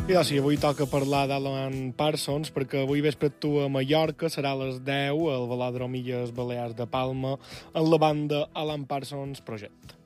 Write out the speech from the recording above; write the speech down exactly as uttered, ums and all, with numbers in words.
I doncs sí, avui toca parlar d'Alan Parsons, perquè avui vespre actua a Mallorca, serà a les deu al Velòdrom Illes Balears de Palma, en la banda Alan Parsons Project.